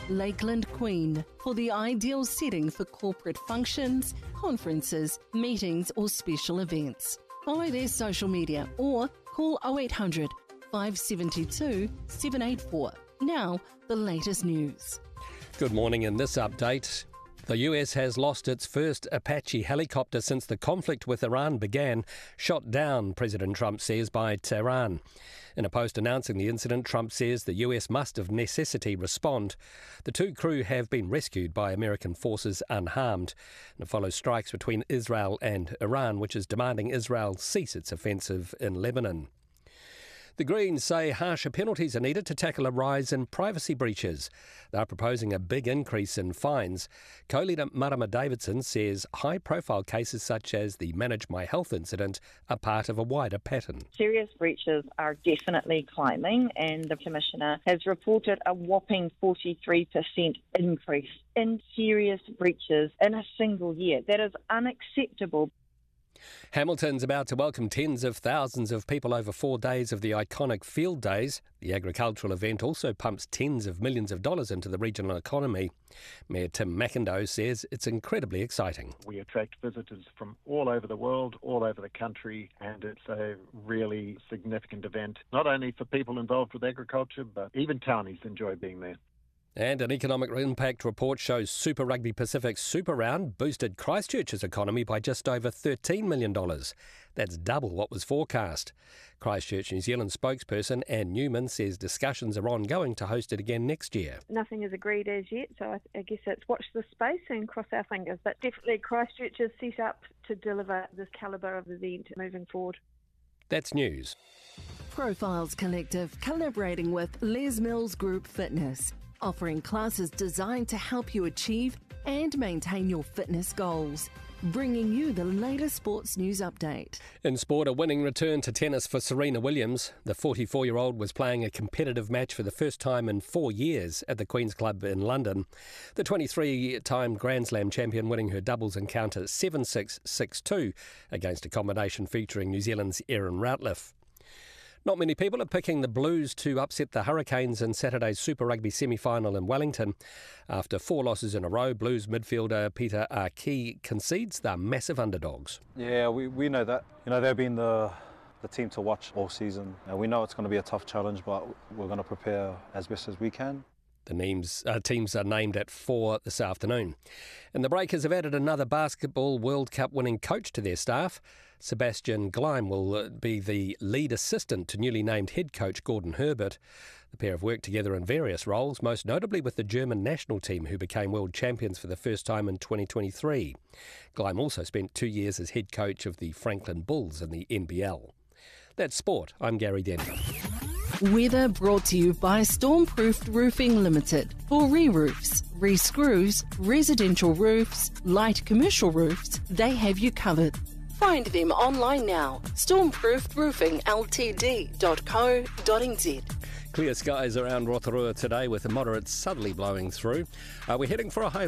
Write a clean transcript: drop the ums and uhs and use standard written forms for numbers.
Lakeland Queen, for the ideal setting for corporate functions, conferences, meetings or special events. Follow their social media or call 0800 572 784. Now, the latest news. Good morning. In this update, the US has lost its first Apache helicopter since the conflict with Iran began, shot down, President Trump says, by Tehran. In a post announcing the incident, Trump says the US must of necessity respond. The two crew have been rescued by American forces unharmed. And it follows strikes between Israel and Iran, which is demanding Israel cease its offensive in Lebanon. The Greens say harsher penalties are needed to tackle a rise in privacy breaches. They're proposing a big increase in fines. Co-leader Marama Davidson says high-profile cases such as the Manage My Health incident are part of a wider pattern. Serious breaches are definitely climbing, and the Commissioner has reported a whopping 43% increase in serious breaches in a single year. That is unacceptable. Hamilton's about to welcome tens of thousands of people over 4 days of the iconic Field Days. The agricultural event also pumps tens of millions of dollars into the regional economy. Mayor Tim McIndoe says it's incredibly exciting. We attract visitors from all over the world, all over the country, and it's a really significant event, not only for people involved with agriculture, but even townies enjoy being there. And an economic impact report shows Super Rugby Pacific's Super Round boosted Christchurch's economy by just over $13 million. That's double what was forecast. Christchurch New Zealand spokesperson Anne Newman says discussions are ongoing to host it again next year. Nothing is agreed as yet, so I guess it's watch this space and cross our fingers. But definitely Christchurch is set up to deliver this calibre of event moving forward. That's news. Profiles Collective collaborating with Les Mills Group Fitness, offering classes designed to help you achieve and maintain your fitness goals. Bringing you the latest sports news update. In sport, a winning return to tennis for Serena Williams. The 44-year-old was playing a competitive match for the first time in 4 years at the Queen's Club in London. The 23-time Grand Slam champion winning her doubles encounter 7-6, 6-2 against a combination featuring New Zealand's Erin Routliffe. Not many people are picking the Blues to upset the Hurricanes in Saturday's Super Rugby semi-final in Wellington. After 4 losses in a row, Blues midfielder Peter Aki concedes they're massive underdogs. Yeah, we know that. You know, they've been the team to watch all season. We know it's going to be a tough challenge, but we're going to prepare as best as we can. The teams are named at 4 this afternoon. And the Breakers have added another Basketball World Cup winning coach to their staff. Sebastian Gleim will be the lead assistant to newly named head coach Gordon Herbert. The pair have worked together in various roles, most notably with the German national team, who became world champions for the first time in 2023. Gleim also spent 2 years as head coach of the Franklin Bulls in the NBL. That's sport. I'm Gary Denver. Weather brought to you by Stormproofed Roofing Limited. For re-roofs, re-screws, residential roofs, light commercial roofs, they have you covered. Find them online now. stormproofedroofingltd.co.nz. Clear skies around Rotorua today with a moderate southerly blowing through. We're heading for a high